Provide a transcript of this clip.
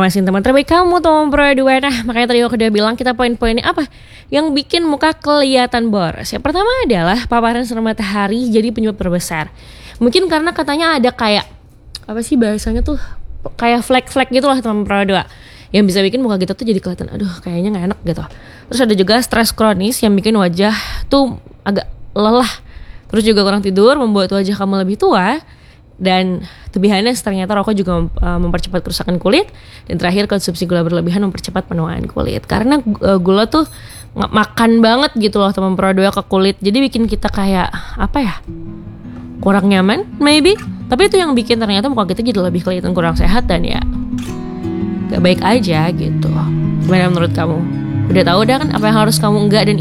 ngawasin teman terbaik kamu teman pro 2. Nah makanya tadi aku udah bilang kita poin-poinnya apa yang bikin muka kelihatan boros. Yang pertama adalah paparan sinar matahari jadi penyebab terbesar. Mungkin karena katanya ada kayak apa sih bahasanya tuh, kayak flek-flek gitu lah teman pro 2, yang bisa bikin muka kita tuh jadi kelihatan aduh kayaknya gak enak gitu. Terus ada juga stres kronis yang bikin wajah tuh agak lelah. Terus juga kurang tidur membuat wajah kamu lebih tua. Dan to be honest, ternyata rokok juga mempercepat kerusakan kulit. Dan terakhir, konsumsi gula berlebihan mempercepat penuaan kulit. Karena gula tuh makan banget gitu loh teman pro 2 ke kulit. Jadi bikin kita kayak apa ya, kurang nyaman maybe. Tapi itu yang bikin ternyata muka kita jadi lebih kelihatan kurang sehat dan ya gak baik aja gitu. Gimana menurut kamu? Udah tahu dah kan apa yang harus kamu enggak dan